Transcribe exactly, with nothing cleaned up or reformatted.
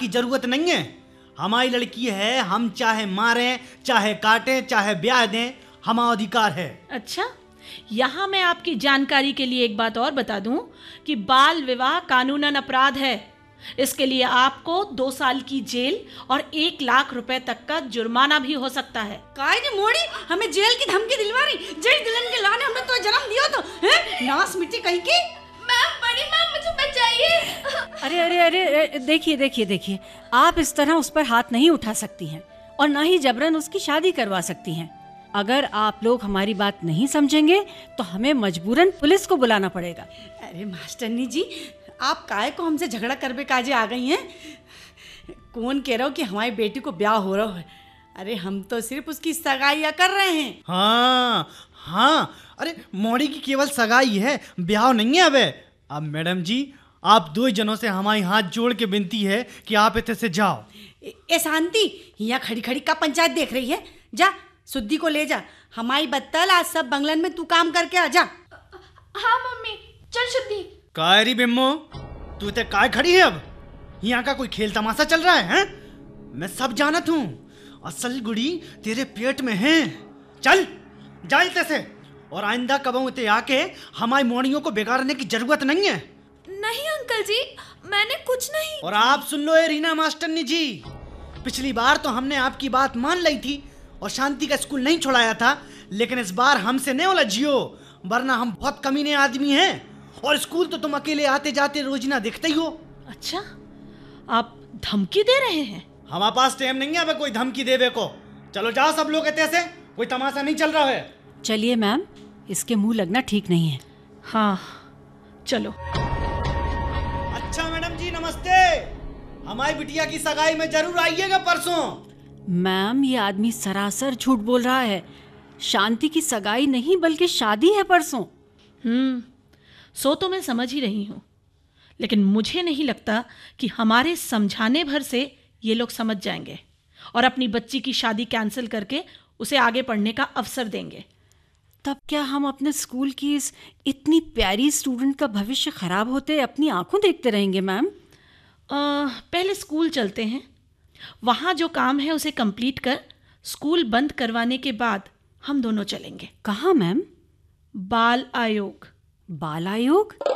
की जरूरत नहीं है। हमारी लड़की है, हम चाहे मारें चाहे काटें चाहे ब्याह दें, हमारा अधिकार है। अच्छा, यहाँ मैं आपकी जानकारी के लिए एक बात और बता दूं कि बाल विवाह कानूनन अपराध है। इसके लिए आपको दो साल की जेल और एक लाख रुपए तक का जुर्माना भी हो सकता है। काय ने मोड़ी हमें जेल की धमकी दिलवारी, जय दुल्हन के लाने हमने तो जन्म दिया तो हैं, नास मिट्टी कहीं की। मैम, बड़ी मैम, मुझे बचाइए। अरे अरे अरे देखिए देखिए देखिए, आप इस तरह उस पर हाथ नहीं उठा सकती हैं और ना ही जबरन उसकी शादी करवा सकती हैं। अगर आप लोग हमारी बात नहीं समझेंगे तो हमें मजबूरन पुलिस को बुलाना पड़ेगा। अरे मास्टरनी जी, आप काय को हमसे झगड़ा करबे काजे आ गई हैं? कौन कह रहा हो कि हमारी बेटी को ब्याह हो रहा है? अरे हम तो सिर्फ उसकी सगाई कर रहे हैं। हाँ हाँ, अरे मोड़ी की केवल सगाई है, ब्याह नहीं है। अबे अब मैडम जी, आप दो जनों से हमारी हाथ जोड़ के विनती है कि आप इतने से जाओ। ए शांति, यहाँ खड़ी खड़ी का पंचायत देख रही है? जा सुद्दी को ले जा, हमारी बत्तल आज सब बंगलन में तू काम करके आ जा। हाँ मम्मी, चल शुद्धि। काय री बिम्मो, तू इतने काय खड़ी है? अब यहाँ का कोई खेल तमाशा चल रहा है, हैं? मैं सब जानत हूँ, असल गुड़ी तेरे पेट में है। चल जा इतने से, और आइंदा कबहू इतने आके हमारी मोड़ियों को बिगाड़ने की जरूरत नहीं है। नहीं अंकल जी, मैंने कुछ नहीं। और आप सुन लो ए रीना मास्टरनी जी, पिछली बार तो हमने आपकी बात मान ली थी और शांति का स्कूल नहीं छोड़ाया था, लेकिन इस बार हमसे नहीं उलझियो, वरना हम बहुत कमीने आदमी हैं और स्कूल तो तुम अकेले आते जाते रोजाना देखते ही हो। अच्छा, आप धमकी दे रहे हैं? हमारे पास टाइम नहीं है अब कोई धमकी देवे को। चलो जाओ सब लोग, कहते से कोई तमाशा नहीं चल रहा है। चलिए मैम, इसके मुंह लगना ठीक नहीं है। हाँ चलो। अच्छा मैडम जी नमस्ते, हमारी बिटिया की सगाई में जरूर आइएगा परसों। मैम, ये आदमी सरासर झूठ बोल रहा है। शांति की सगाई नहीं बल्कि शादी है परसों। हम्म सो तो मैं समझ ही रही हूँ, लेकिन मुझे नहीं लगता कि हमारे समझाने भर से ये लोग समझ जाएंगे और अपनी बच्ची की शादी कैंसिल करके उसे आगे पढ़ने का अवसर देंगे। तब क्या हम अपने स्कूल की इस इतनी प्यारी स्टूडेंट का भविष्य खराब होते अपनी आंखों देखते रहेंगे मैम? पहले स्कूल चलते हैं, वहाँ जो काम है उसे कंप्लीट कर स्कूल बंद करवाने के बाद हम दोनों चलेंगे। कहाँ मैम? बाल आयोग। बाल आयोग?